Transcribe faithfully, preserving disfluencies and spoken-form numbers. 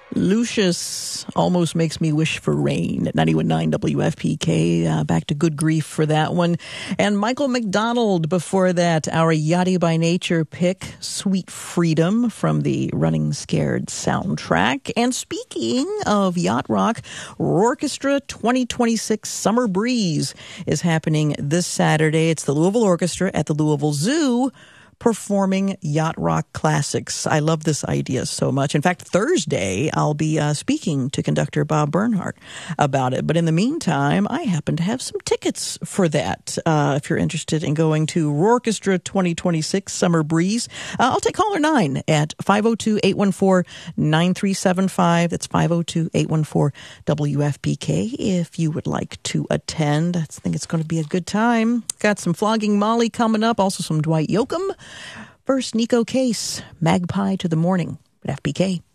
Lucius almost makes me wish for rain at ninety-one point nine W F P K. Uh, back to Good Grief for that one. And Michael McDonald before that, our Yachty by Nature pick, Sweet Freedom from the Running Scared soundtrack. And speaking of yacht rock, Roarchestra twenty twenty-six Summer Breeze is happening this Saturday. It's the Louisville Orchestra at the Louisville Zoo, performing yacht rock classics. I love this idea so much. In fact, Thursday, I'll be uh, speaking to conductor Bob Bernhardt about it. But in the meantime, I happen to have some tickets for that. Uh, if you're interested in going to Roarchestra twenty twenty-six Summer Breeze, uh, I'll take caller nine at five oh two, eight one four, nine three seven five. That's five oh two, eight one four, W F P K if you would like to attend. I think it's going to be a good time. Got some Flogging Molly coming up, also some Dwight Yoakam. First, Nico Case, Magpie to the Morning at F P K.